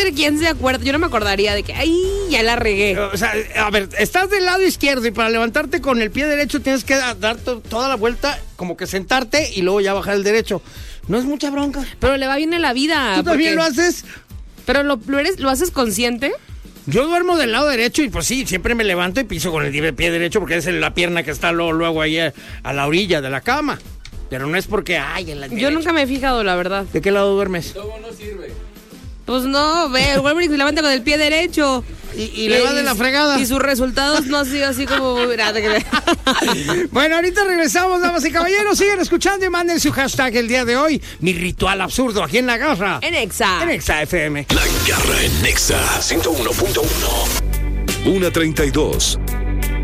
ver quién se acuerda. Yo no me acordaría de que, ay, ya la regué. O sea, a ver, estás del lado izquierdo y para levantarte con el pie derecho tienes que dar toda la vuelta, como que sentarte y luego ya bajar el derecho. No es mucha bronca. Pero le va bien en la vida. ¿Tú también lo haces? Pero ¿lo haces consciente? Yo duermo del lado derecho y pues sí, siempre me levanto y piso con el pie derecho porque es la pierna que está luego ahí a la orilla de la cama. Pero no es porque, ay, en la Yo nunca me he fijado, la verdad. ¿De qué lado duermes? ¿Cómo no sirve? Pues no, ve, el Wolverine se levanta con el pie derecho. Y le va de la fregada. Y sus resultados no han sido así como... Bueno, ahorita regresamos, damas y caballeros. Siguen escuchando y manden su hashtag el día de hoy. Mi ritual absurdo aquí en La Garra. En Exa. En Exa FM. La Garra en Exa 101.1. 1:32.